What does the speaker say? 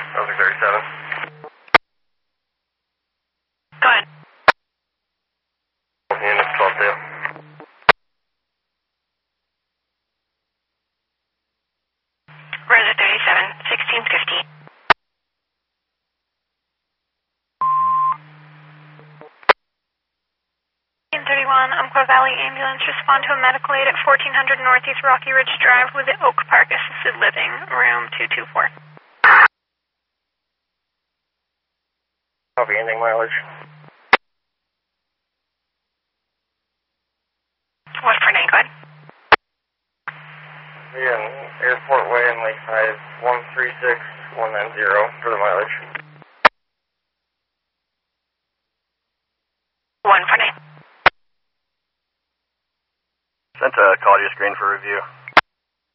Over 37. Go ahead. Units 12-2. Rosa 37, 1650. 31, Umpqua Valley Ambulance, respond to a medical aid at 1400 Northeast Rocky Ridge Drive with the Oak Park Assisted Living, room 224. Copy, ending mileage. What for name? Go ahead. Yeah, Airport Way in Lakeside, 136190 for the mileage. 1 for name. Sent a call to your screen for review.